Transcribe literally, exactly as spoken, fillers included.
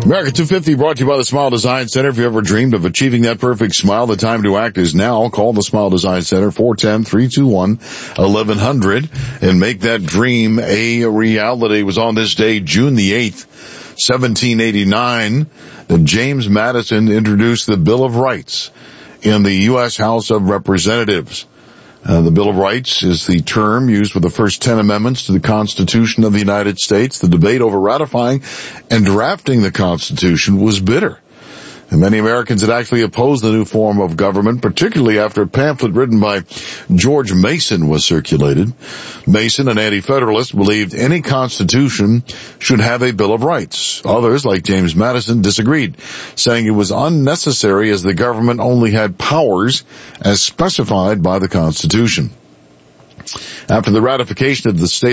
America two fifty brought to you by the Smile Design Center. If you ever dreamed of achieving that perfect smile, the time to act is now. Call the Smile Design Center, four one zero, three two one, eleven hundred, and make that dream a reality. It was on this day, June the eighth, seventeen eighty-nine, that James Madison introduced the Bill of Rights in the U S House of Representatives. Uh, the Bill of Rights is the term used for the first ten amendments to the Constitution of the United States. The debate over ratifying and drafting the Constitution was bitter. And many Americans had actually opposed the new form of government, particularly after a pamphlet written by George Mason was circulated. Mason, an anti-federalist, believed any constitution should have a Bill of Rights. Others, like James Madison, disagreed, saying it was unnecessary as the government only had powers as specified by the Constitution. After the ratification of the State